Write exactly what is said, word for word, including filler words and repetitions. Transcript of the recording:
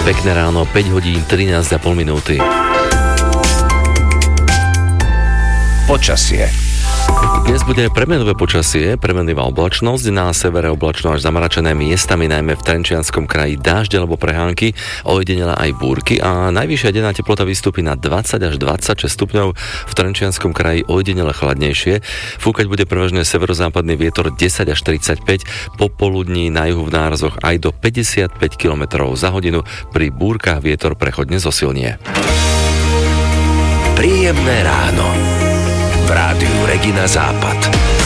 Pekné ráno, päť hodín, trinásť a pol minúty. Počasie. Dnes bude premenové počasie, premenlivá oblačnosť, na severe oblačno až zamračené miestami, najmä v Trenčianskom kraji dážď alebo prehánky, ojedinele aj búrky a najvyššia denná teplota vystúpi na dvadsať až dvadsaťšesť stupňov, v Trenčianskom kraji ojedinele chladnejšie. Fúkať bude prevažne severozápadný vietor desať až tridsaťpäť, popoludní na juhu v nárazoch aj do päťdesiatpäť kilometrov za hodinu, pri búrkach vietor prechodne zosilnie. Príjemné ráno v Rádiu Regina Západ.